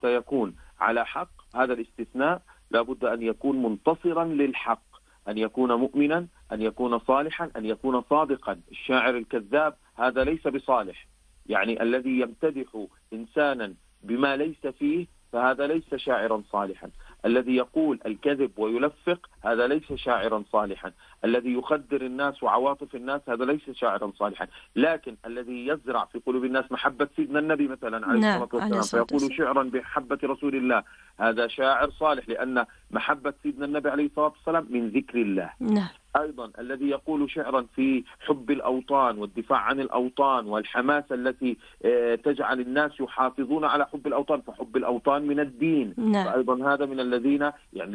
سيكون على حق، هذا الاستثناء لابد أن يكون منتصرا للحق، أن يكون مؤمنا، أن يكون صالحا، أن يكون صادقا. الشاعر الكذاب هذا ليس بصالح، يعني الذي يمتدح إنسانا بما ليس فيه فهذا ليس شاعرا صالحا. الذي يقول الكذب ويلفق هذا ليس شاعرا صالحا. الذي يخدر الناس وعواطف الناس هذا ليس شاعرا صالحا. لكن الذي يزرع في قلوب الناس محبة سيدنا النبي مثلا عليه الصلاة والسلام فيقول شعرا بحبة رسول الله، هذا شاعر صالح، لأن محبة سيدنا النبي عليه الصلاة والسلام من ذكر الله. أيضا الذي يقول شعرا في حب الأوطان والدفاع عن الأوطان والحماسة التي تجعل الناس يحافظون على حب الأوطان، فحب الأوطان من الدين. فأيضا هذا من الذين يعني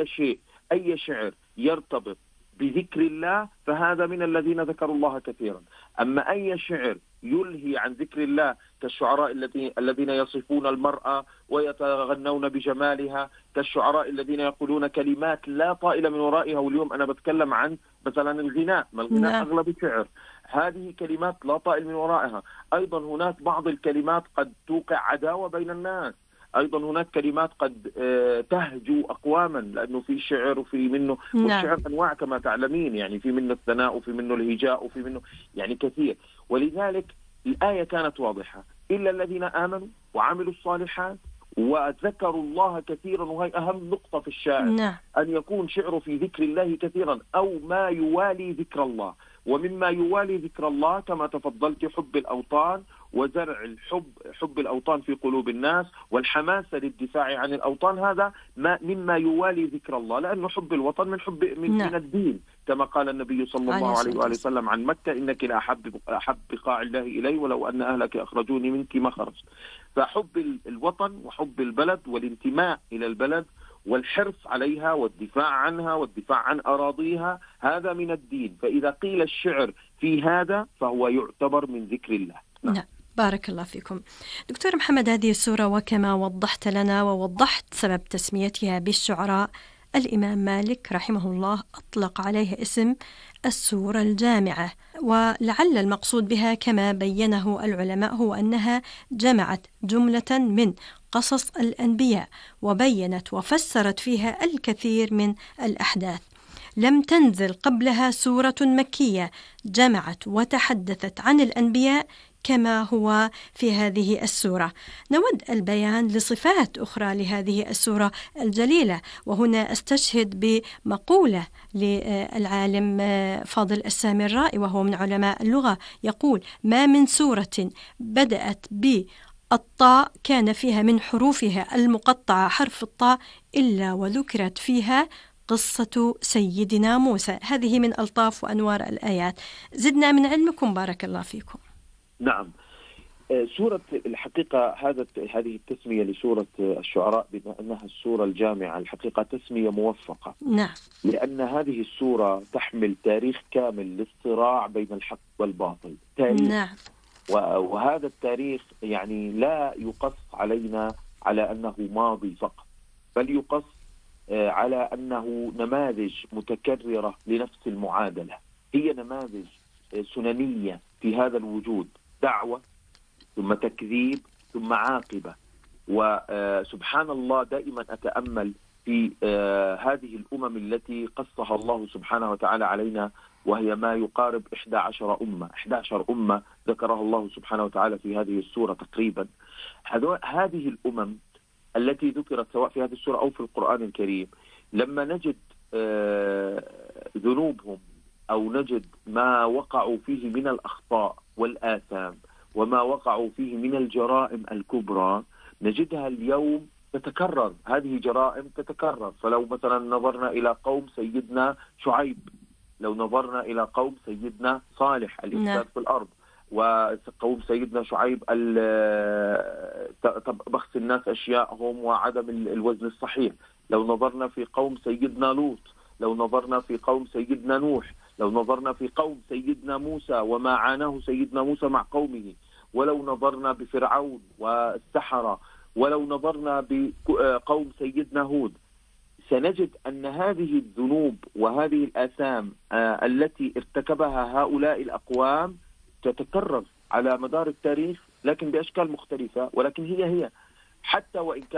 أي شعر يرتبط بذكر الله فهذا من الذين ذكروا الله كثيرا. أما أي شعر يلهي عن ذكر الله كالشعراء الذين يصفون المرأة ويتغنون بجمالها، كالشعراء الذين يقولون كلمات لا طائل من ورائها. واليوم أنا بتكلم عن مثلا الغناء، ما الغناء أغلب شعر، هذه كلمات لا طائل من ورائها. أيضا هناك بعض الكلمات قد توقع عداوة بين الناس، أيضا هناك كلمات قد تهجو أقواما، لأنه في شعر وفي منه والشعر أنواع كما تعلمين، يعني في منه الثناء وفي منه الهجاء وفي منه يعني كثير. ولذلك الآية كانت واضحة: إلا الذين آمنوا وعملوا الصالحات وذكروا الله كثيرا. وهي أهم نقطة في الشاعر، أن يكون شعره في ذكر الله كثيرا أو ما يوالي ذكر الله. ومما يوالي ذكر الله كما تفضلت حب الأوطان وزرع حب الأوطان في قلوب الناس والحماسة للدفاع عن الأوطان، هذا مما يوالي ذكر الله، لأنه حب الوطن من الدين، كما قال النبي صلى الله عليه وآله وسلم عن مكة: إنك لأحب بقاع الله إلي ولو أن أهلك أخرجوني منك ما خرجت. فحب الوطن وحب البلد والانتماء إلى البلد والحرص عليها والدفاع عنها والدفاع عن أراضيها هذا من الدين. فإذا قيل الشعر في هذا فهو يعتبر من ذكر الله. نعم. بارك الله فيكم دكتور محمد. هذه السورة وكما وضحت لنا ووضحت سبب تسميتها بالشعراء، الإمام مالك رحمه الله أطلق عليها اسم السورة الجامعة، ولعل المقصود بها كما بينه العلماء هو أنها جمعت جملة من قصص الأنبياء وبينت وفسرت فيها الكثير من الأحداث. لم تنزل قبلها سورة مكية جمعت وتحدثت عن الأنبياء كما هو في هذه السورة. نود البيان لصفات أخرى لهذه السورة الجليلة، وهنا أستشهد بمقولة للعالم فاضل السامرائي وهو من علماء اللغة، يقول: ما من سورة بدأت بالطاء كان فيها من حروفها المقطعة حرف الطاء إلا وذكرت فيها قصة سيدنا موسى. هذه من ألطاف وأنوار الآيات. زدنا من علمكم بارك الله فيكم. نعم، سورة الحقيقة هذه التسمية لسورة الشعراء بما أنها السورة الجامعة الحقيقة تسمية موفقة. نعم. لأن هذه السورة تحمل تاريخ كامل للصراع بين الحق والباطل، تاريخ. نعم. وهذا التاريخ يعني لا يقص علينا على أنه ماضي فقط، بل يقص على أنه نماذج متكررة لنفس المعادلة، هي نماذج سننية في هذا الوجود: دعوة ثم تكذيب ثم عاقبة. وسبحان الله دائما أتأمل في هذه الأمم التي قصها الله سبحانه وتعالى علينا، وهي ما يقارب 11 أمة ذكرها الله سبحانه وتعالى في هذه السورة تقريبا. هذه الأمم التي ذكرت سواء في هذه السورة أو في القرآن الكريم، لما نجد ذنوبهم أو نجد ما وقعوا فيه من الأخطاء والآثام وما وقعوا فيه من الجرائم الكبرى، نجدها اليوم تتكرر، هذه جرائم تتكرر. فلو مثلا نظرنا إلى قوم سيدنا شعيب، لو نظرنا إلى قوم سيدنا صالح الإفساد في الأرض، وقوم سيدنا شعيب بخس الناس أشياءهم وعدم الوزن الصحيح، لو نظرنا في قوم سيدنا لوط، لو نظرنا في قوم سيدنا نوح، لو نظرنا في قوم سيدنا موسى وما عاناه سيدنا موسى مع قومه، ولو نظرنا بفرعون والسحرة، ولو نظرنا بقوم سيدنا هود، سنجد أن هذه الذنوب وهذه الآثام التي ارتكبها هؤلاء الأقوام تتكرر على مدار التاريخ، لكن بأشكال مختلفة، ولكن هي حتى وإن كان